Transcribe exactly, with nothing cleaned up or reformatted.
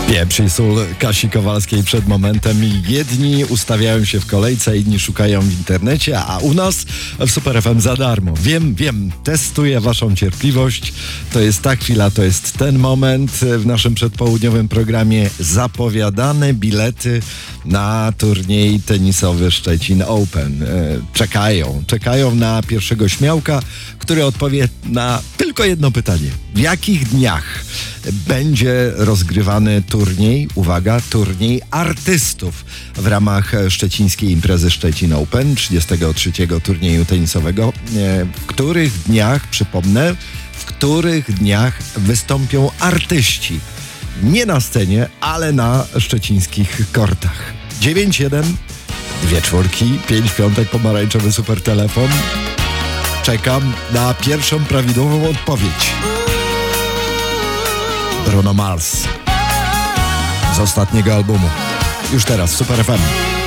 Pieprz i sól Kasi Kowalskiej przed momentem. Jedni ustawiają się w kolejce, inni szukają w internecie, a u nas w Super F M za darmo. Wiem, wiem, testuję waszą cierpliwość. To jest ta chwila, to jest ten moment w naszym przedpołudniowym programie. Zapowiadane bilety na turniej tenisowy Szczecin Open. Czekają, czekają na pierwszego śmiałka, który odpowie na tylko jedno pytanie. W jakich dniach będzie rozgrywany turniej, uwaga, turniej artystów w ramach szczecińskiej imprezy Szczecin Open, trzydziestego trzeciego turnieju tenisowego, w których dniach, przypomnę, w których dniach wystąpią artyści. Nie na scenie, ale na szczecińskich kortach. dziewięć jeden, dwie czwórki, pięć piątek, pomarańczowy super telefon. Czekam na pierwszą prawidłową odpowiedź. Bruno Mars z ostatniego albumu. Już teraz w Super F M.